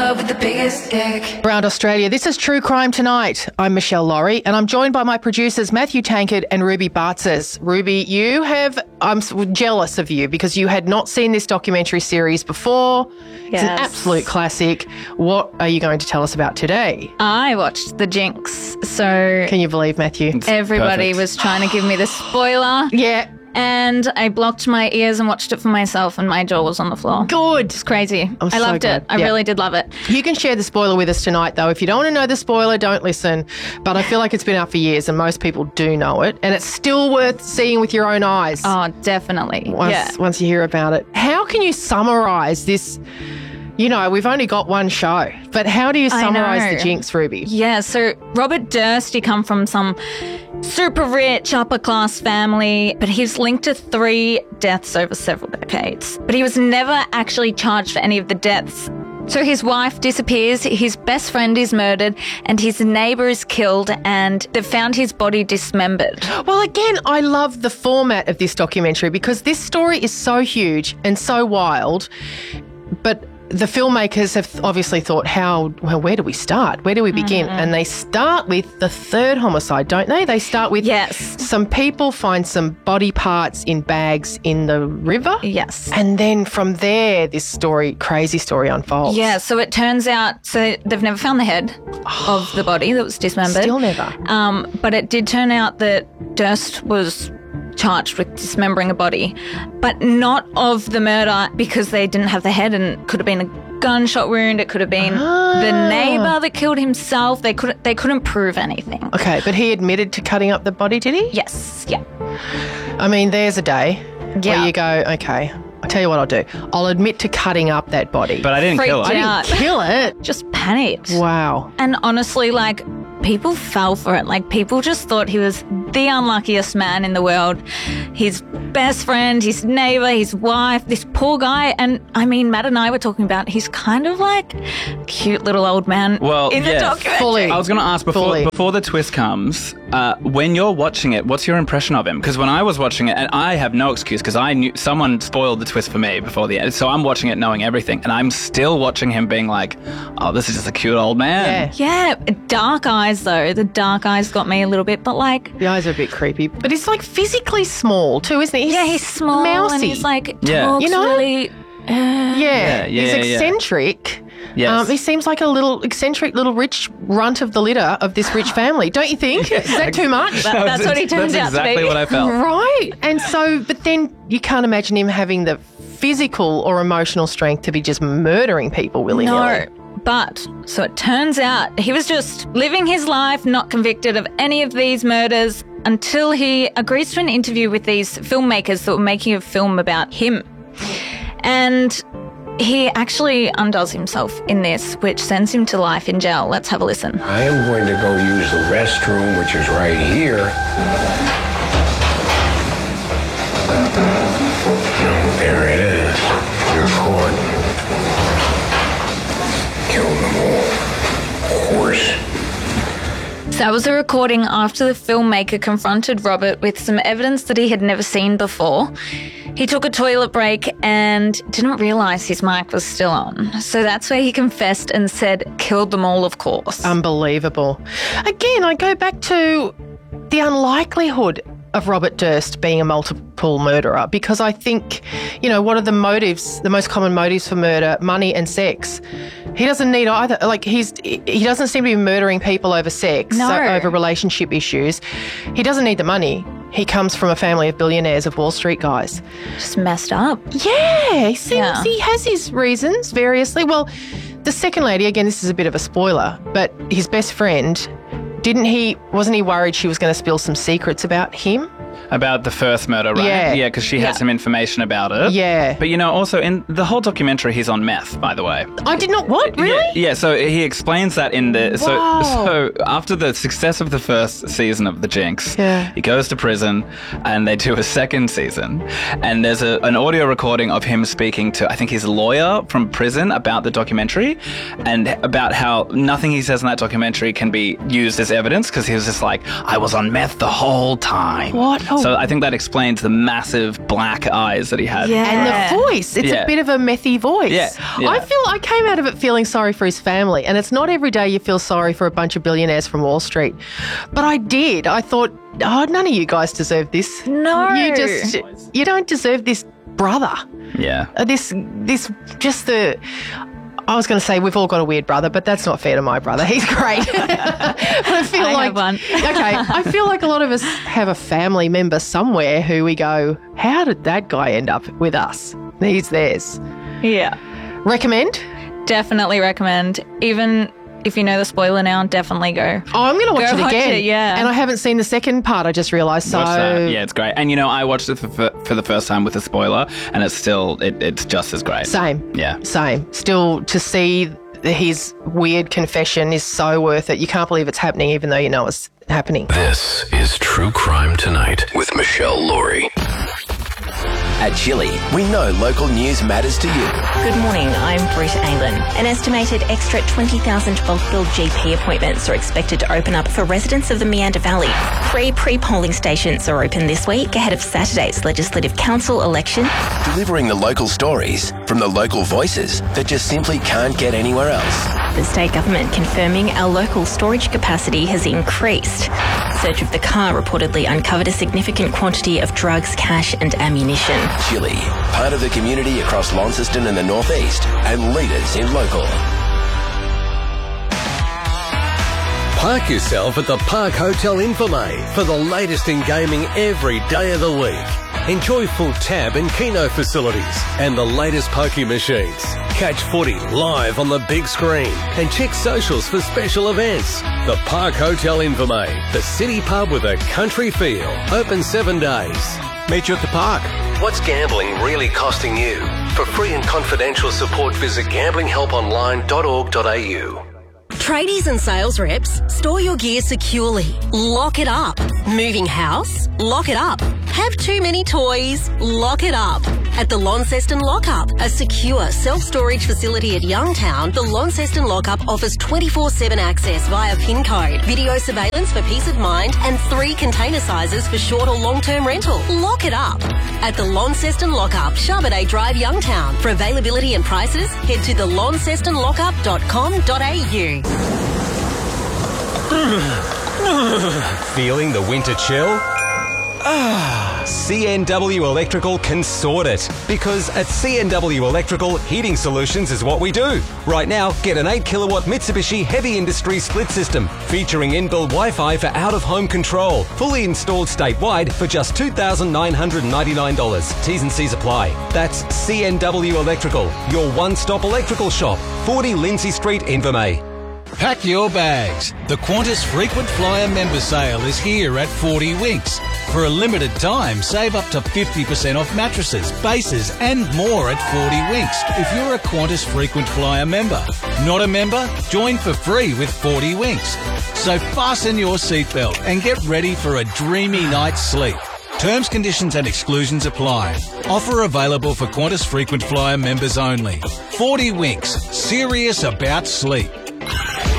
club with the biggest dick. Around Australia, this is True Crime Tonight. I'm Michelle Laurie, and I'm joined by my producers Matthew Tankard and Ruby Bartzes. Ruby, I'm jealous of you because you had not seen this documentary series before. It's an absolute classic. What are you going to tell us about today? I watched The Jinx, so... Can you believe, Matthew? Everybody was trying to give me the spoiler. Yeah. And I blocked my ears and watched it for myself, and my jaw was on the floor. Good. It's crazy. I'm I so loved glad. it. I really did love it. You can share the spoiler with us tonight, though. If you don't want to know the spoiler, don't listen. But I feel like it's been out for years, and most people do know it. And it's still worth seeing with your own eyes. Oh, definitely. Once you hear about it. How can you summarise this? You know, we've only got one show, but how do you summarise The Jinx, Ruby? Yeah, so Robert Durst, he come from some super rich, upper-class family, but he's linked to 3 deaths over several decades. But he was never actually charged for any of the deaths. So his wife disappears, his best friend is murdered, and his neighbour is killed, and they've found his body dismembered. Well, again, I love the format of this documentary because this story is so huge and so wild, but the filmmakers have obviously thought, where do we start? Where do we begin? And they start with the third homicide, don't they? They start with some people find some body parts in bags in the river. Yes. And then from there, this crazy story unfolds. Yeah, so it turns out, so they've never found the head of the body that was dismembered. Still never. But it did turn out that Durst was charged with dismembering a body, but not of the murder because they didn't have the head, and it could have been a gunshot wound, it could have been the neighbour that killed himself. They couldn't prove anything. Okay, but he admitted to cutting up the body, did he? Yes, yeah. I mean, there's a day where you go, okay, I'll tell you what I'll do. I'll admit to cutting up that body. But I didn't kill it. I didn't kill it. Just panicked. Wow. And honestly, people fell for it. People just thought he was the unluckiest man in the world. His best friend, his neighbour, his wife, this poor guy. And I mean, Matt and I were talking about he's kind of like a cute little old man in the documentary. Fully. I was going to ask before the twist comes, when you're watching it, what's your impression of him? Because when I was watching it, and I have no excuse because I knew someone spoiled the twist for me before the end. So I'm watching it knowing everything. And I'm still watching him being like, oh, this is just a cute old man. Yeah, dark eyes though. The dark eyes got me a little bit, but the eyes are a bit creepy. But he's physically small too, isn't he? He's small, mousy. and he's talks really. He's eccentric. Yes. He seems like a little eccentric little rich runt of the litter of this rich family, don't you think? Is that too much? That's what he turns out to be. That's exactly what I felt. Right. And so, but then you can't imagine him having the physical or emotional strength to be just murdering people willy-nilly. No. But, so it turns out he was just living his life, not convicted of any of these murders, until he agrees to an interview with these filmmakers that were making a film about him. And he actually undoes himself in this, which sends him to life in jail. Let's have a listen. I am going to go use the restroom, which is right here. There it is. Your court. Kill them all. Of course. So that was a recording after the filmmaker confronted Robert with some evidence that he had never seen before. He took a toilet break and didn't realise his mic was still on. So that's where he confessed and said, killed them all, of course. Unbelievable. Again, I go back to the unlikelihood of Robert Durst being a multiple murderer, because I think, what are the motives, the most common motives for murder? Money and sex. He doesn't need either. He doesn't seem to be murdering people over sex, over relationship issues. He doesn't need the money. He comes from a family of billionaires, of Wall Street guys. Just messed up. Yeah, he has his reasons variously. Well, the second lady, again, this is a bit of a spoiler, but his best friend, wasn't he worried she was going to spill some secrets about him? About the first murder, right? Yeah, because she had some information about it. Yeah. But, also in the whole documentary, he's on meth, by the way. I did not, what? Really? Yeah, so he explains that in the... So after the success of the first season of The Jinx, he goes to prison and they do a second season. And there's an audio recording of him speaking to, I think, his lawyer from prison about the documentary and about how nothing he says in that documentary can be used as evidence because he was just like, I was on meth the whole time. What So I think that explains the massive black eyes that he had. Yeah. And the voice, it's a bit of a methy voice. Yeah. I came out of it feeling sorry for his family, and it's not every day you feel sorry for a bunch of billionaires from Wall Street. But I did. I thought, none of you guys deserve this. No. You don't deserve this brother. Yeah. I was going to say we've all got a weird brother, but that's not fair to my brother. He's great. I feel have one. Okay, I feel like a lot of us have a family member somewhere who we go, how did that guy end up with us? He's theirs. Yeah. Recommend? Definitely recommend. Even if you know the spoiler now, definitely go. Oh, I'm going to watch it watch again. it, yeah. And I haven't seen the second part, I just realised. So Watch that. Yeah, it's great. And, I watched it for the first time with a spoiler, and it's still, it's just as great. Same. Yeah. Same. Still, to see his weird confession is so worth it. You can't believe it's happening, even though you know it's happening. This is True Crime Tonight with Michelle Laurie. At Chili, we know local news matters to you. Good morning, I'm Britt Aylan. An estimated extra 20,000 bulk billed GP appointments are expected to open up for residents of the Meander Valley. 3 pre-polling stations are open this week ahead of Saturday's Legislative Council election. Delivering the local stories from the local voices that just simply can't get anywhere else. The state government confirming our local storage capacity has increased. Search of the car reportedly uncovered a significant quantity of drugs, cash and ammunition. Chili, part of the community across Launceston and the northeast, and leaders in local. Park yourself at the Park Hotel Infirmay for the latest in gaming every day of the week. Enjoy full tab and Keno facilities and the latest pokie machines. Catch footy live on the big screen and check socials for special events. The Park Hotel Infirmay, the city pub with a country feel. Open 7 days. Meet you at the park. What's gambling really costing you? For free and confidential support, visit gamblinghelponline.org.au. Tradies and sales reps, store your gear securely. Lock it up. Moving house? Lock it up. Have too many toys? Lock it up. At the Launceston Lockup, a secure self-storage facility at Youngtown, the Launceston Lockup offers 24/7 access via PIN code, video surveillance for peace of mind, and 3 container sizes for short or long-term rental. Lock it up. At the Launceston Lockup, Charbonnet Drive, Youngtown. For availability and prices, head to thelauncestonlockup.com.au. Feeling the winter chill? CNW Electrical can sort it. Because at CNW Electrical, heating solutions is what we do. Right now, get an 8 kilowatt Mitsubishi Heavy Industry split system featuring inbuilt Wi-Fi for out-of-home control. Fully installed statewide for just $2,999. T's and C's apply. That's CNW Electrical, your one-stop electrical shop. 40 Lindsay Street, Invermay. Pack your bags. The Qantas Frequent Flyer member sale is here at 40 Winks. For a limited time, save up to 50% off mattresses, bases and more at 40 Winks if you're a Qantas Frequent Flyer member. Not a member? Join for free with 40 Winks. So fasten your seatbelt and get ready for a dreamy night's sleep. Terms, conditions and exclusions apply. Offer available for Qantas Frequent Flyer members only. 40 Winks. Serious about sleep.